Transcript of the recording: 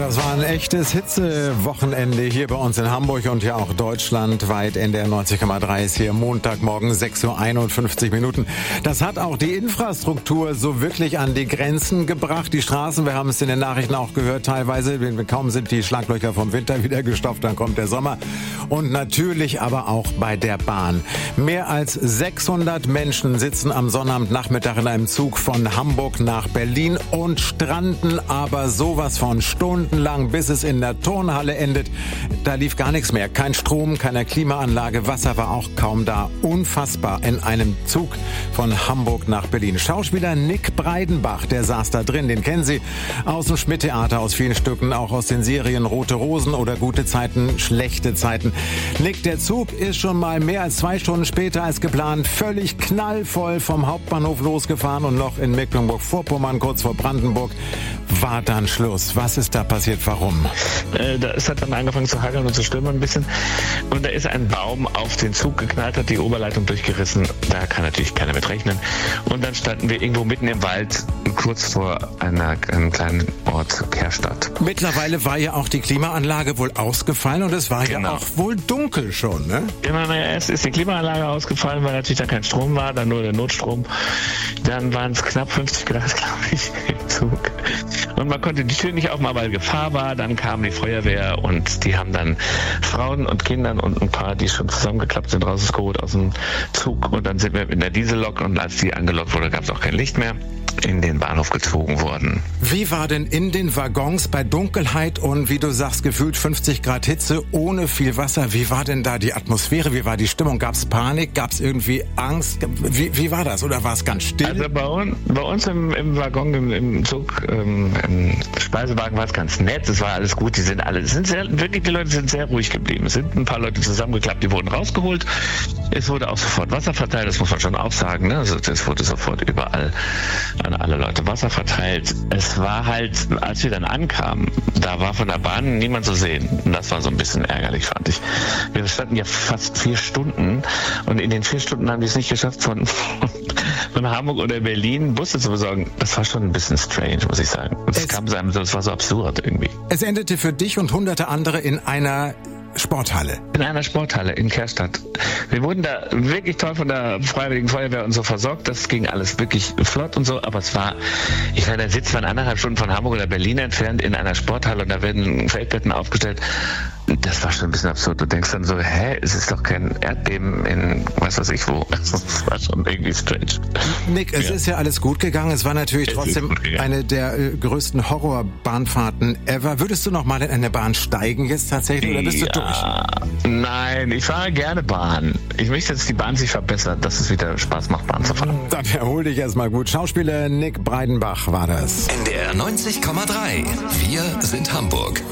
Das war ein echtes Hitzewochenende hier bei uns in Hamburg und ja auch deutschlandweit. NDR 90,3 ist hier Montagmorgen 6:51 Uhr. Das hat auch die Infrastruktur so wirklich an die Grenzen gebracht. Die Straßen, wir haben es in den Nachrichten auch gehört, teilweise, kaum sind die Schlaglöcher vom Winter wieder gestopft, dann kommt der Sommer. Und natürlich aber auch bei der Bahn. Mehr als 600 Menschen sitzen am Sonnabendnachmittag in einem Zug von Hamburg nach Berlin und stranden aber sowas von stundenlang, bis es in der Turnhalle endet. Da lief gar nichts mehr. Kein Strom, keine Klimaanlage, Wasser war auch kaum da. Unfassbar in einem Zug von Hamburg nach Berlin. Schauspieler Nick Breidenbach, der saß da drin. Den kennen Sie aus dem Schmidt-Theater, aus vielen Stücken, auch aus den Serien Rote Rosen oder Gute Zeiten, Schlechte Zeiten. Nick, der Zug ist schon mal mehr als 2 Stunden später als geplant völlig knallvoll vom Hauptbahnhof losgefahren und noch in Mecklenburg-Vorpommern, kurz vor Brandenburg, war dann Schluss. Was ist da passiert? Warum? Es hat dann angefangen zu hageln und zu stürmen ein bisschen. Und da ist ein Baum auf den Zug geknallt, hat die Oberleitung durchgerissen. Da kann natürlich keiner mit rechnen. Und dann standen wir irgendwo mitten im Wald, kurz vor einem kleinen Ort, Kerstadt. Mittlerweile war ja auch die Klimaanlage wohl ausgefallen und es war ja auch wohl dunkel schon, ne? Genau, erst ist die Klimaanlage ausgefallen, weil natürlich dann kein Strom war, dann nur der Notstrom. Dann waren es knapp 50 Grad, glaube ich, im Zug. Und man konnte die Tür nicht aufmachen, weil Gefahr war. Dann kam die Feuerwehr und die haben dann Frauen und Kindern und ein paar, die schon zusammengeklappt sind, rausgeholt aus dem Zug. Und dann sind wir in der Diesellok und als die angelockt wurde, gab es auch kein Licht mehr, in den Bahnhof gezogen worden. Wie war denn in den Waggons bei Dunkelheit und, wie du sagst, gefühlt 50 Grad Hitze ohne viel Wasser? Wie war denn da die Atmosphäre? Wie war die Stimmung? Gab es Panik? Gab es irgendwie Angst? Wie war das? Oder war es ganz still? Also bei uns im Waggon, im Zug, im Speisewagen war es ganz nett. Es war alles gut. Die Leute sind sehr ruhig geblieben. Es sind ein paar Leute zusammengeklappt, die wurden rausgeholt. Es wurde auch sofort Wasser verteilt, das muss man schon auch sagen. Ne? Also es wurde sofort überall an alle Leute Wasser verteilt. Es war halt, als wir dann ankamen, da war von der Bahn niemand zu sehen. Und das war so ein bisschen ärgerlich, fand ich. Wir standen ja fast 4 Stunden und in den 4 Stunden haben die es nicht geschafft, von Hamburg oder Berlin Busse zu besorgen. Das war schon ein bisschen strange, muss ich sagen. Das war so absurd irgendwie. Es endete für dich und hunderte andere in einer Sporthalle. In einer Sporthalle in Kerstadt. Wir wurden da wirklich toll von der Freiwilligen Feuerwehr und so versorgt. Das ging alles wirklich flott und so. Aber da sitzt man 1,5 Stunden von Hamburg oder Berlin entfernt in einer Sporthalle und da werden Feldbetten aufgestellt. Das war schon ein bisschen absurd. Du denkst dann so, es ist doch kein Erdbeben in was weiß ich wo. Das war schon irgendwie strange. Nick, es ist ja alles gut gegangen. Es war natürlich trotzdem eine der größten Horrorbahnfahrten ever. Würdest du noch mal in eine Bahn steigen jetzt tatsächlich oder bist du durch? Nein, ich fahre gerne Bahn. Ich möchte, dass die Bahn sich verbessert, dass es wieder Spaß macht, Bahn zu fahren. Dann erhol dich erstmal gut. Schauspieler Nick Breidenbach war das. NDR 90,3. Wir sind Hamburg.